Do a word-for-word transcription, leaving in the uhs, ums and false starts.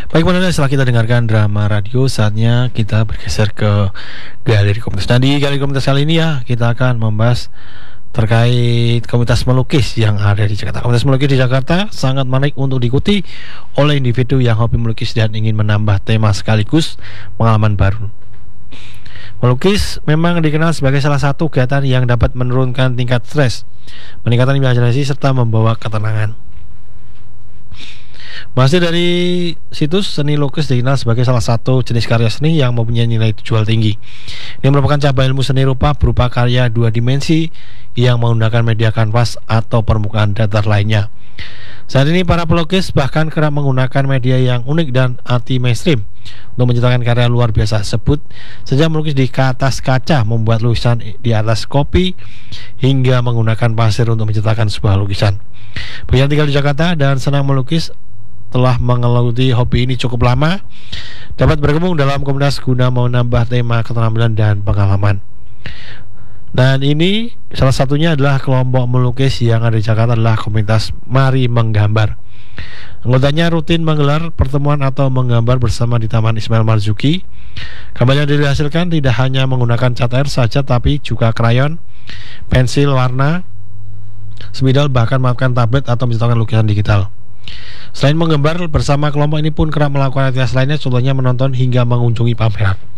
Baik pendengar, setelah kita dengarkan drama radio, saatnya kita bergeser ke galeri komunitas. Nah, di galeri komunitas kali ini ya, kita akan membahas terkait komunitas melukis yang ada di Jakarta. Komunitas melukis di Jakarta sangat menarik untuk diikuti oleh individu yang hobi melukis dan ingin menambah tema sekaligus pengalaman baru. Melukis memang dikenal sebagai salah satu kegiatan yang dapat menurunkan tingkat stres, meningkatkan imajinasi, serta membawa ketenangan. Masih dari situs, seni lukis dikenal sebagai salah satu jenis karya seni yang mempunyai nilai jual tinggi. Ini merupakan cabang ilmu seni rupa berupa karya dua dimensi yang menggunakan media kanvas atau permukaan datar lainnya. Saat ini para pelukis bahkan kerap menggunakan media yang unik dan anti mainstream untuk menciptakan karya luar biasa. Sebut saja melukis di atas kaca, membuat lukisan di atas kopi, hingga menggunakan pasir untuk menciptakan sebuah lukisan. Bagi yang tinggal di Jakarta dan senang melukis, telah menggeluti hobi ini cukup lama, dapat bergabung dalam komunitas guna menambah tema keterampilan dan pengalaman. Dan ini salah satunya adalah kelompok melukis yang ada di Jakarta adalah komunitas Mari Menggambar. Anggotanya rutin menggelar pertemuan atau menggambar bersama di Taman Ismail Marzuki. Gambar yang dihasilkan tidak hanya menggunakan cat air saja, tapi juga krayon, pensil warna, spidol, bahkan menggunakan tablet atau menciptakan lukisan digital. Selain menggambar bersama, kelompok ini pun kerap melakukan aktivitas lainnya, contohnya menonton hingga mengunjungi pameran.